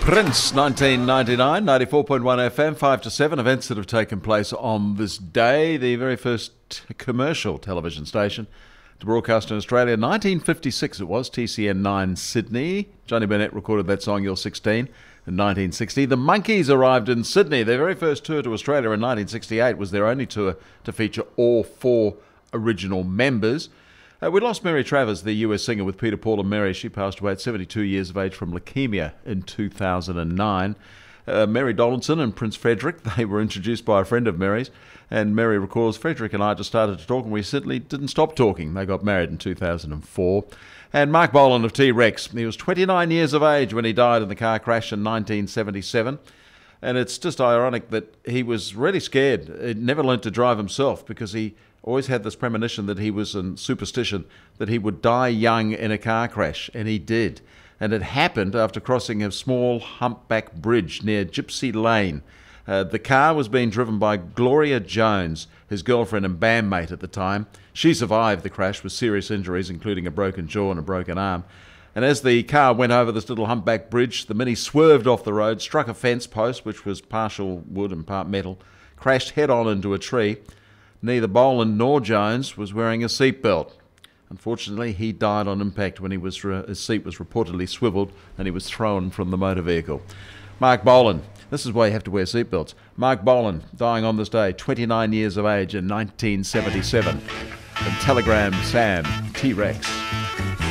Prince, 1999, 94.1 FM, 5 to 7, events that have taken place on this day. The very first commercial television station to broadcast in Australia, 1956 it was, TCN 9 Sydney. Johnny Burnett recorded that song, You're 16, in 1960. The Monkees arrived in Sydney. Their very first tour to Australia in 1968 was their only tour to feature all four original members. We lost Mary Travers, the US singer, with Peter, Paul and Mary. She passed away at 72 years of age from leukemia in 2009. Mary Donaldson and Prince Frederick, they were introduced by a friend of Mary's, and Mary recalls, Frederick and I just started to talk and we certainly didn't stop talking. They got married in 2004. And Mark Bolan of T-Rex, he was 29 years of age when he died in the car crash in 1977. And it's just ironic that he was really scared. He never learned to drive himself because he always had this premonition that he was in superstition, that he would die young in a car crash, and he did. And it happened after crossing a small humpback bridge near Gypsy Lane. The car was being driven by Gloria Jones, his girlfriend and bandmate at the time. She survived the crash with serious injuries, including a broken jaw and a broken arm. And as the car went over this little humpback bridge, the Mini swerved off the road, struck a fence post, which was partial wood and part metal, crashed head-on into a tree. Neither Bolan nor Jones was wearing a seatbelt. Unfortunately, he died on impact when his seat was reportedly swiveled and he was thrown from the motor vehicle. Mark Bolan, this is why you have to wear seatbelts. Mark Bolan, dying on this day, 29 years of age in 1977. And Telegram Sam, T-Rex.